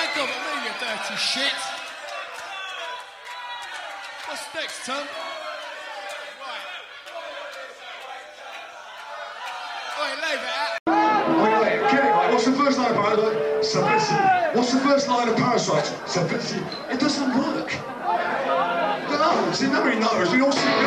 Go at me, you dirty shit. What's next, Tom? Right. Oi, leave it out. Wait, get it right. What's the first line of Parasite? Simplicity. What's the first line of Parasite? Simplicity. It doesn't work. No, nobody knows. We all see